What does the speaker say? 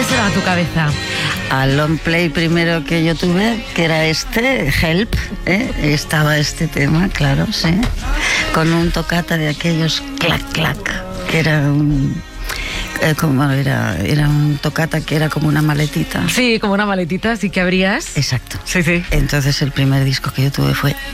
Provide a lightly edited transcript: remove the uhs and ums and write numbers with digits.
sonaba a tu cabeza? Al long play primero que yo tuve, que era este, Help, estaba este tema, claro, sí, con un toccata de aquellos clac, clac, que era un... era un toccata que era como una maletita. Sí, como una maletita, así que abrías. Exacto. Sí, sí. Entonces el primer disco que yo tuve fue